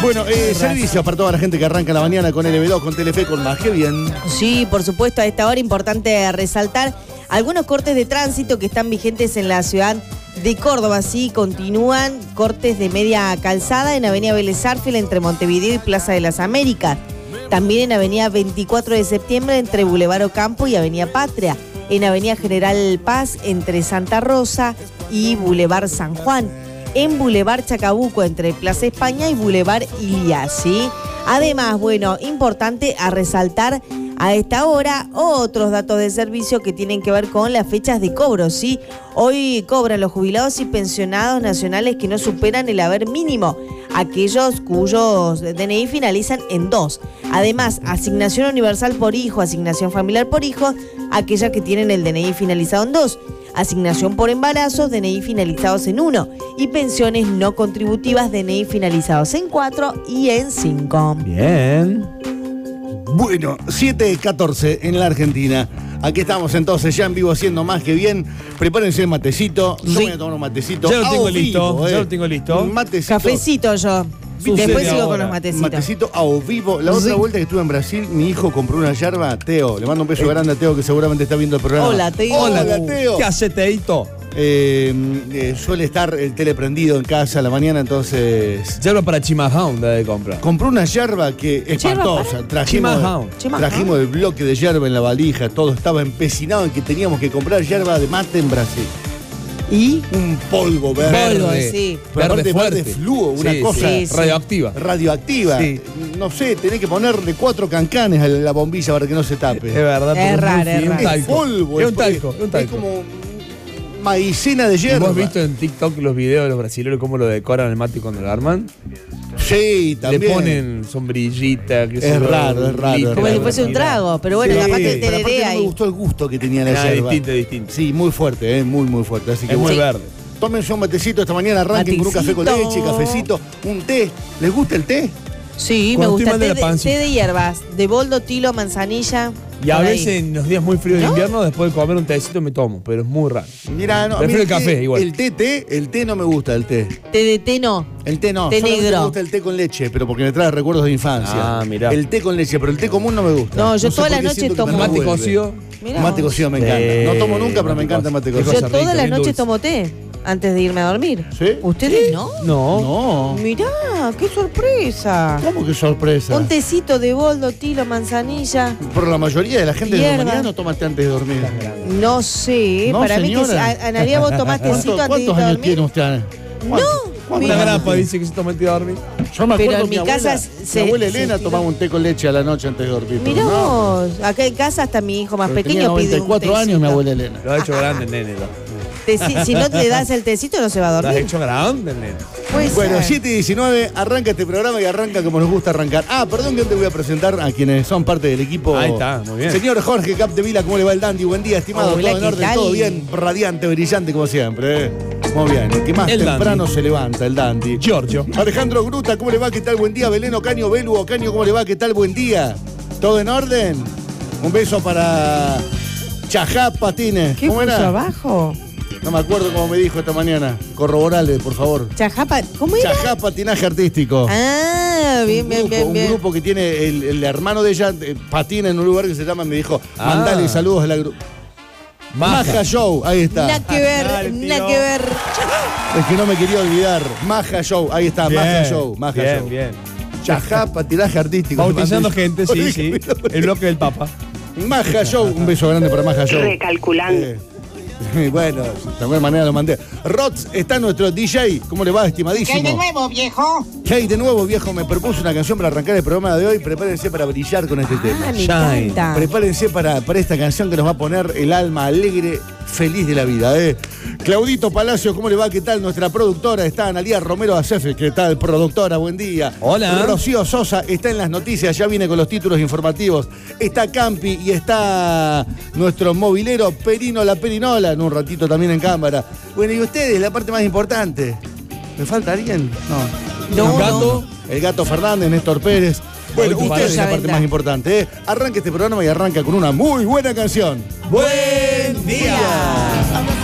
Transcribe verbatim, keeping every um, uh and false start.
Bueno, eh, servicios para toda la gente que arranca la mañana con L B dos, con Telefe, con Más que Bien. Sí, por supuesto, a esta hora importante resaltar algunos cortes de tránsito que están vigentes en la ciudad de Córdoba. Sí, continúan cortes de media calzada en Avenida Vélez Sarsfield entre Montevideo y Plaza de las Américas. También en Avenida veinticuatro de septiembre entre Boulevard Ocampo y Avenida Patria. En Avenida General Paz entre Santa Rosa y Boulevard San Juan. En Boulevard Chacabuco entre Plaza España y Boulevard Ilias, ¿sí? Además, bueno, importante a resaltar a esta hora otros datos de servicio que tienen que ver con las fechas de cobro, ¿sí? Hoy cobran los jubilados y pensionados nacionales que no superan el haber mínimo, aquellos cuyos D N I finalizan en dos. Además, asignación universal por hijo, asignación familiar por hijo, aquellas que tienen el D N I finalizado en dos. Asignación por embarazos, D N I finalizados en uno. Y pensiones no contributivas, D N I finalizados en cuatro y en cinco. Bien. Bueno, siete catorce en la Argentina. Aquí estamos entonces ya en vivo haciendo Más que Bien. Prepárense el matecito. Yo Sí. voy a tomar un matecito. Ya lo tengo a listo, vivo, ya lo tengo listo. Un matecito. Cafecito yo. Sucede Después sigo ahora. con los Un matecitos. matecito a vivo. La otra Sí. vuelta que estuve en Brasil, mi hijo compró una yerba. Teo, le mando un beso grande a Teo que seguramente está viendo el programa. Hola, Teo. Hola, Teo. ¿Qué hace, Teito? Eh, eh, suele estar el tele prendido en casa a la mañana, entonces Yerba para Chimahound de compra. compró una yerba que espantosa. Trajimos, Chimahound. Chimahound. trajimos el bloque de yerba en la valija, todo estaba empecinado en que teníamos que comprar yerba de mate en Brasil. ¿Y? Un polvo verde. Polvo, sí. Pero aparte fuerte. verde fluo, una Sí, cosa sí, sí. radioactiva. radioactiva. Sí. No sé, tenés que ponerle cuatro cancanes a la bombilla para que no se tape. Es verdad. Es porque muy raro, fino, es un raro. Es talco. polvo. Es un porque talco, es un Es talco. como maicena de ¿Y yerba. ¿Vos has visto en TikTok los videos de los brasileños cómo lo decoran el mate cuando lo arman? Sí, también. Le ponen sombrillita. qué sé Es yo, raro, es raro, glitter, es Como si raro. fuese un mira. trago, pero bueno, Sí, capaz que pero tereré aparte no me ahí. gustó el gusto que tenía la Ah, yerba. distinto, distinto. Sí, muy fuerte, eh, muy, muy fuerte. Así que Es muy bueno. verde. Tómense un matecito esta mañana, arranquen con un café con Matecito. leche, cafecito, un té. ¿Les gusta el té? Sí, me Cuando estoy gusta. mal de Té la de, panza. té de hierbas, de boldo, tilo, manzanilla. Y a por ahí. veces en los días muy fríos de ¿No? invierno, después de comer un tecito me tomo, pero es muy raro. Mira, no, a mí Prefiero el té- café, igual. El té, té, el té no me gusta, el té. Té de té no. El té no, Té solamente negro. me gusta el té con leche, pero porque me trae recuerdos de infancia. Ah, mirá. El té con leche, pero el té común no me gusta. No, yo sé todas por las qué noches siento que tomo me Mate revuelve. cocido. Mirá Mate vos. cocido me Sí, encanta. No tomo nunca, pero me mate encanta el mate cocido. cocido. Yo cosa todas rica, las bien noches dulce. tomo té antes de irme a dormir. ¿Sí? ¿Ustedes no? No. No. Mirá, qué sorpresa. ¿Cómo que sorpresa? Un tecito de boldo, tilo, manzanilla. Pero la mayoría de la gente de Hierba. la mañana no toma té antes de dormir. No sé, No, para mí que señora. sí. A- Analia, vos tomás tecito ¿Cuánto- antes de irte ¿Cuántos a años tiene dormir. usted? No, Una mira. grapa dice que se toma antes de dormir. Yo me Pero acuerdo en mi mi casa abuela, se- mi abuela se Elena estiró. tomaba un té con leche a la noche antes de dormir. pero Mirá no. vos, acá en casa hasta mi hijo más Pero tenía pequeño pide noventa y un cuatro tecito. años mi abuela Elena. Lo ha hecho grande el nene. Lo, Teci- si no le das el tecito no se va a lo has dormir. hecho grande el nene. Puede Bueno, ser. siete y diecinueve, arranca este programa y arranca como nos gusta arrancar. Ah, perdón que antes voy a presentar a quienes son parte del equipo. Ahí está, muy bien. Señor Jorge Capdevila, ¿cómo le va el dandy? Buen día, estimado. Hola, todo en ¿qué orden, tal? todo bien, radiante, brillante como siempre. ¿eh? Muy bien, el que más El temprano dandy. se levanta, el dandy. Giorgio. Alejandro Gruta, ¿cómo le va? ¿Qué tal? Buen día. Belén Ocaño, Belu Ocaño, ¿cómo le va? ¿Qué tal? Buen día. ¿Todo en orden? Un beso para Chajá Patines. ¿Qué ¿Cómo puso era? abajo? No me acuerdo cómo me dijo esta mañana. Corroborale, por favor. Chajapa, ¿cómo era? Chajá Patinaje Artístico. Ah, bien, un bien, grupo, bien, un bien. grupo que tiene el, el hermano de ella, eh, patina en un lugar que se llama, me dijo, Ah. mandale saludos a la grupo. Maja. Maja Show, ahí está. Nada que ver, Dale, nada tío. que ver. Es que no me quería olvidar. Maja Show, ahí está, Maja Show, Maja bien, Show. bien. Chajá Patinaje Artístico. Bautizando gente, sí, sí. El bloque del Papa. Maja Show, un beso grande para Maja Show. Recalculando. Eh, bueno, de alguna manera lo mandé. Rods está nuestro D J. ¿Cómo le va, estimadísimo? ¿Qué hay de nuevo, viejo? ¿Qué hay de nuevo, viejo? Me propuso una canción para arrancar el programa de hoy. Prepárense para brillar con este Ah, tema. me Shine. encanta. Prepárense para, para esta canción que nos va a poner el alma alegre, feliz de la vida. ¿eh? Claudito Palacio, ¿cómo le va? ¿Qué tal? Nuestra productora está Analía Romero Acefe. ¿Qué tal, productora? Buen día. Hola. Rocío Sosa está en las noticias, ya viene con los títulos informativos. Está Campi y está nuestro movilero Perino La Perinola, en un ratito también en cámara. Bueno, y ustedes, la parte más importante. ¿Me falta alguien? No. No, El gato, el gato Fernández, Néstor Pérez. Bueno, Hoy tu ustedes es padre. la parte más importante. ¿eh? Arranca este programa y arranca con una muy buena canción. Buen día.